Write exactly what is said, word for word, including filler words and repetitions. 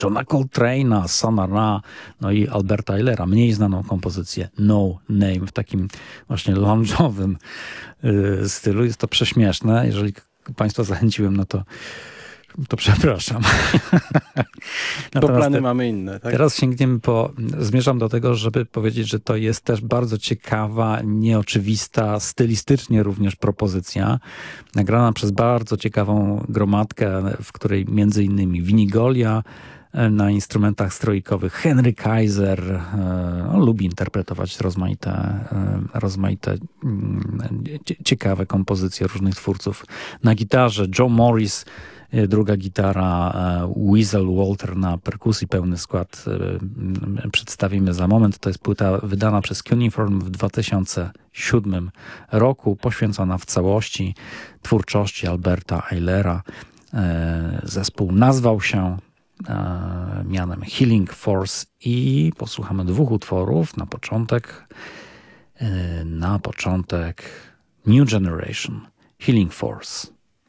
Johna Coltrane'a, Sona Ra, no i Alberta Eilera, mniej znaną kompozycję No Name w takim właśnie lounge'owym y, stylu. Jest to prześmieszne. Jeżeli Państwa zachęciłem, no to to przepraszam. Bo plany te, mamy inne, tak? Teraz sięgniemy po... Zmierzam do tego, żeby powiedzieć, że to jest też bardzo ciekawa, nieoczywista, stylistycznie również propozycja. Nagrana przez bardzo ciekawą gromadkę, w której między innymi Vinnie Golia na instrumentach stroikowych, Henry Kaiser, no, lubi interpretować rozmaite, rozmaite ciekawe kompozycje różnych twórców. Na gitarze Joe Morris, druga gitara, Weasel Walter na perkusji, pełny skład przedstawimy za moment. To jest płyta wydana przez Cuneiform w dwa tysiące siódmym roku, poświęcona w całości twórczości Alberta Eilera. Zespół nazwał się mianem Healing Force i posłuchamy dwóch utworów. Na początek na początek New Generation, Healing Force.